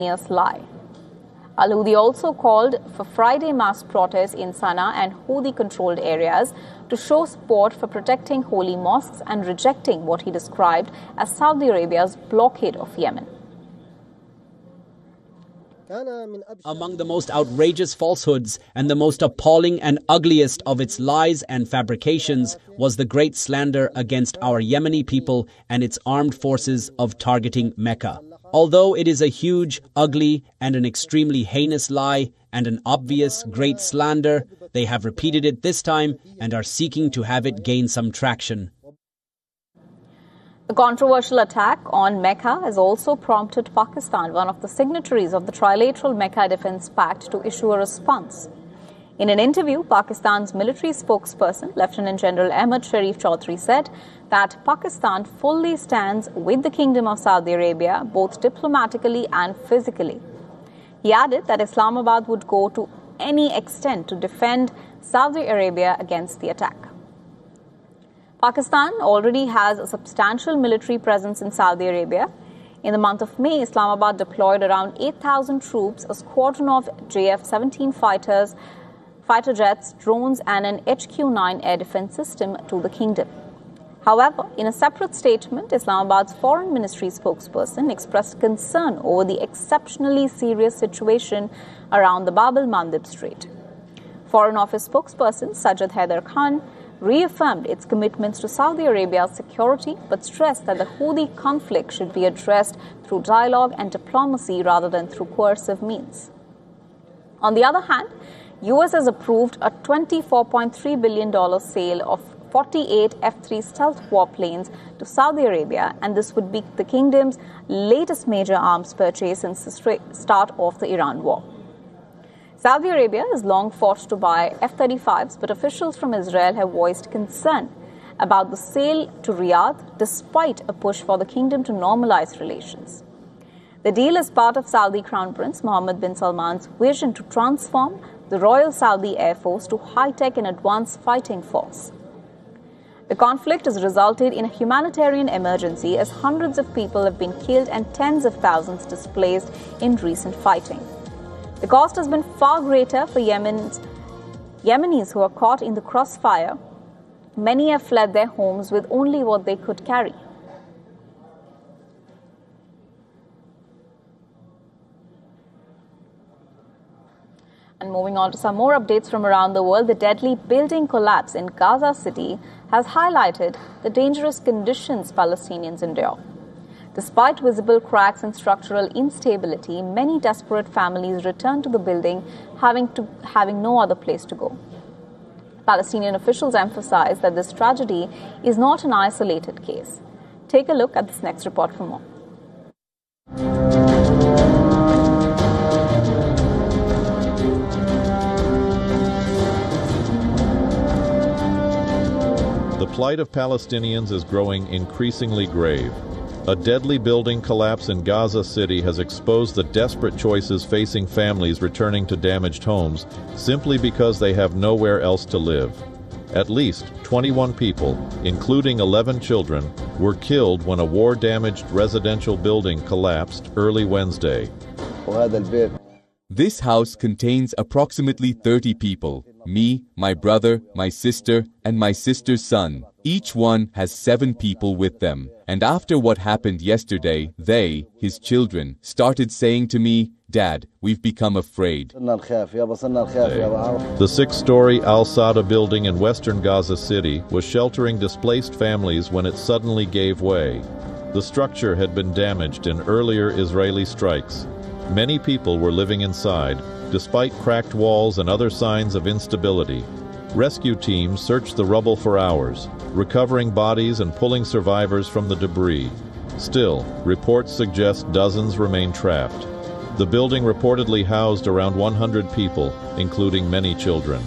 lie. Al-Houthi also called for Friday mass protests in Sana'a and Houthi-controlled areas to show support for protecting holy mosques and rejecting what he described as Saudi Arabia's blockade of Yemen. Among the most outrageous falsehoods and the most appalling and ugliest of its lies and fabrications was the great slander against our Yemeni people and its armed forces of targeting Mecca. Although it is a huge, ugly, and an extremely heinous lie and an obvious great slander, they have repeated it this time and are seeking to have it gain some traction. The controversial attack on Mecca has also prompted Pakistan, one of the signatories of the Trilateral Mecca Defence Pact, to issue a response. In an interview, Pakistan's military spokesperson, Lieutenant General Ahmad Sharif Chaudhry, said that Pakistan fully stands with the Kingdom of Saudi Arabia, both diplomatically and physically. He added that Islamabad would go to any extent to defend Saudi Arabia against the attack. Pakistan already has a substantial military presence in Saudi Arabia. In the month of May, Islamabad deployed around 8,000 troops, a squadron of JF-17 fighter jets, drones, and an HQ-9 air defense system to the kingdom. However, in a separate statement, Islamabad's foreign ministry spokesperson expressed concern over the exceptionally serious situation around the Bab el-Mandeb Strait. Foreign Office spokesperson Sajid Haider Khan reaffirmed its commitments to Saudi Arabia's security, but stressed that the Houthi conflict should be addressed through dialogue and diplomacy rather than through coercive means. On the other hand, US has approved a $24.3 billion sale of 48 F-3 stealth warplanes to Saudi Arabia, and this would be the kingdom's latest major arms purchase since the start of the Iran war. Saudi Arabia has long fought to buy F-35s, but officials from Israel have voiced concern about the sale to Riyadh, despite a push for the kingdom to normalize relations. The deal is part of Saudi Crown Prince Mohammed bin Salman's vision to transform the Royal Saudi Air Force to high-tech and advanced fighting force. The conflict has resulted in a humanitarian emergency as hundreds of people have been killed and tens of thousands displaced in recent fighting. The cost has been far greater for Yemenis who are caught in the crossfire. Many have fled their homes with only what they could carry. And moving on to some more updates from around the world, the deadly building collapse in Gaza City has highlighted the dangerous conditions Palestinians endure. Despite visible cracks and structural instability, many desperate families return to the building, having no other place to go. Palestinian officials emphasize that this tragedy is not an isolated case. Take a look at this next report for more. The plight of Palestinians is growing increasingly grave. A deadly building collapse in Gaza City has exposed the desperate choices facing families returning to damaged homes simply because they have nowhere else to live. At least 21 people, including 11 children, were killed when a war-damaged residential building collapsed early Wednesday. This house contains approximately 30 people. Me, my brother, my sister, and my sister's son. Each one has 7 people with them. And after what happened yesterday, they, his children, started saying to me, "Dad, we've become afraid." The 6-story Al-Sada building in western Gaza City was sheltering displaced families when it suddenly gave way. The structure had been damaged in earlier Israeli strikes. Many people were living inside, despite cracked walls and other signs of instability. Rescue teams searched the rubble for hours, recovering bodies and pulling survivors from the debris. Still, reports suggest dozens remain trapped. The building reportedly housed around 100 people, including many children.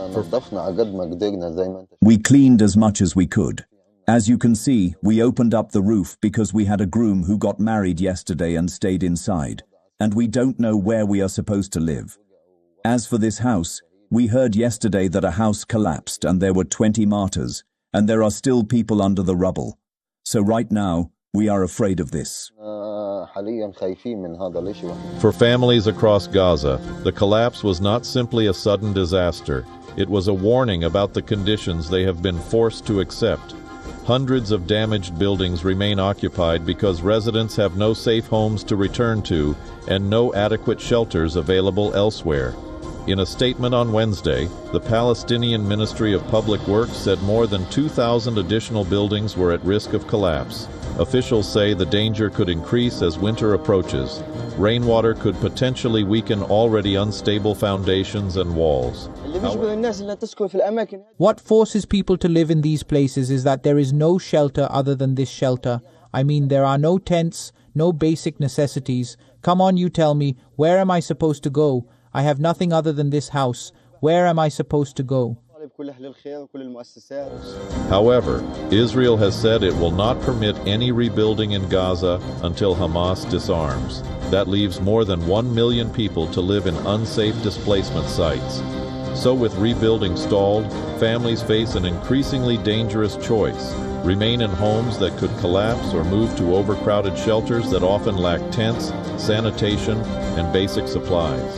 We cleaned as much as we could. As you can see, we opened up the roof because we had a groom who got married yesterday and stayed inside, and we don't know where we are supposed to live. As for this house, we heard yesterday that a house collapsed and there were 20 martyrs, and there are still people under the rubble. So right now, we are afraid of this. For families across Gaza, the collapse was not simply a sudden disaster. It was a warning about the conditions they have been forced to accept. Hundreds of damaged buildings remain occupied because residents have no safe homes to return to and no adequate shelters available elsewhere. In a statement on Wednesday, the Palestinian Ministry of Public Works said more than 2,000 additional buildings were at risk of collapse. Officials say the danger could increase as winter approaches. Rainwater could potentially weaken already unstable foundations and walls. What forces people to live in these places is that there is no shelter other than this shelter. I mean, there are no tents, no basic necessities. Come on, you tell me, where am I supposed to go? I have nothing other than this house. Where am I supposed to go? However, Israel has said it will not permit any rebuilding in Gaza until Hamas disarms. That leaves more than 1 million people to live in unsafe displacement sites. So with rebuilding stalled, families face an increasingly dangerous choice: remain in homes that could collapse or move to overcrowded shelters that often lack tents, sanitation, and basic supplies.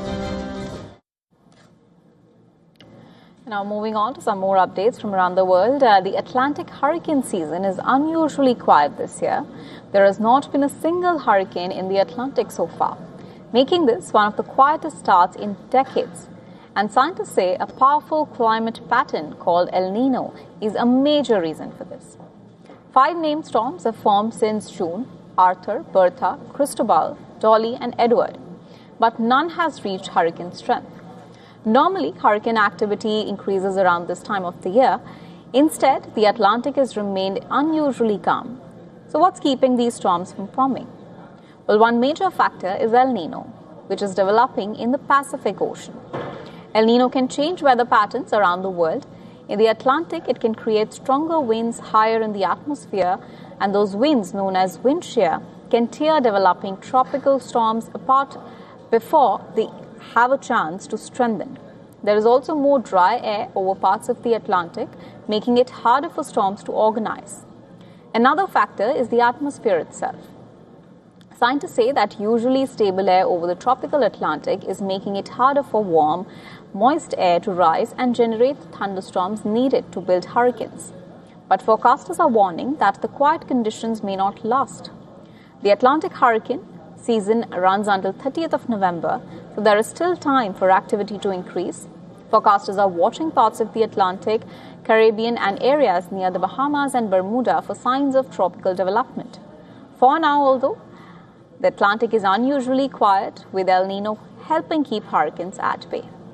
Now moving on to some more updates from around the world. The Atlantic hurricane season is unusually quiet this year. There has not been a single hurricane in the Atlantic so far, making this one of the quietest starts in decades. And scientists say a powerful climate pattern called El Nino is a major reason for this. 5 named storms have formed since June: Arthur, Bertha, Cristobal, Dolly and Edward. But none has reached hurricane strength. Normally, hurricane activity increases around this time of the year. Instead, the Atlantic has remained unusually calm. So what's keeping these storms from forming? Well, one major factor is El Nino, which is developing in the Pacific Ocean. El Nino can change weather patterns around the world. In the Atlantic, it can create stronger winds higher in the atmosphere, and those winds, known as wind shear, can tear developing tropical storms apart before they have a chance to strengthen. There is also more dry air over parts of the Atlantic, making it harder for storms to organize. Another factor is the atmosphere itself. Scientists say that usually stable air over the tropical Atlantic is making it harder for warm, moist air to rise and generate the thunderstorms needed to build hurricanes. But forecasters are warning that the quiet conditions may not last. The Atlantic hurricane season runs until 30th of November, so there is still time for activity to increase. Forecasters are watching parts of the Atlantic, Caribbean and areas near the Bahamas and Bermuda for signs of tropical development. For now, although, the Atlantic is unusually quiet, with El Nino helping keep hurricanes at bay.